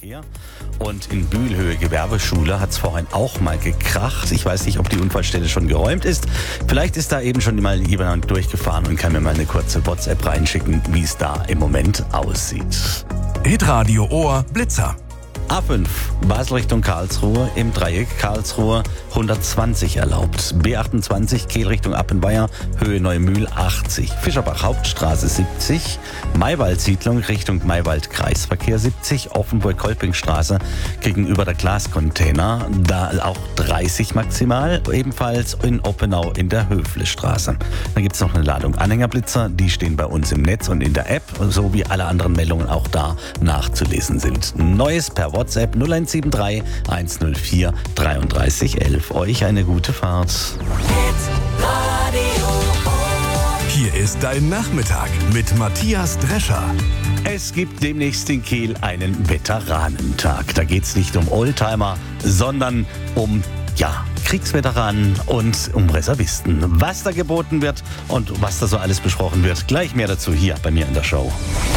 Verkehr. Und in Bühlhöhe Gewerbeschule hat es vorhin auch mal gekracht. Ich weiß nicht, ob die Unfallstelle schon geräumt ist. Vielleicht ist da eben schon mal jemand durchgefahren und kann mir mal eine kurze WhatsApp reinschicken, wie es da im Moment aussieht. Hitradio Ohr Blitzer. A5, Basel Richtung Karlsruhe, im Dreieck Karlsruhe 120 erlaubt. B28, Kehl Richtung Appenweier, Höhe Neumühl 80. Fischerbach Hauptstraße 70. Maywald-Siedlung Richtung Maywald-Kreisverkehr 70. Offenburg-Kolpingstraße gegenüber der Glascontainer, da auch 30 maximal. Ebenfalls in Oppenau in der Höflestraße. Dann gibt es noch eine Ladung Anhängerblitzer, die stehen bei uns im Netz und in der App, so wie alle anderen Meldungen auch da nachzulesen sind. Neues per WhatsApp 0173 104 33 11. Euch eine gute Fahrt. Hier ist dein Nachmittag mit Matthias Drescher. Es gibt demnächst in Kehl einen Veteranentag. Da geht es nicht um Oldtimer, sondern um Kriegsveteranen und um Reservisten. Was da geboten wird und was da so alles besprochen wird, gleich mehr dazu hier bei mir in der Show.